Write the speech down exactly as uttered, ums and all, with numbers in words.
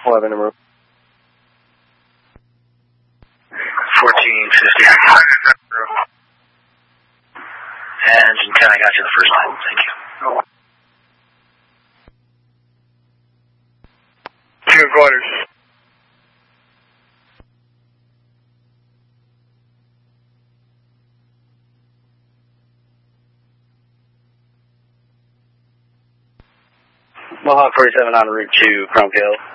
eleven in room. fourteen fifty. Engine ten, I got you the first time. Thank you. Two quarters. Mohawk forty-seven on route to Chrome Kill.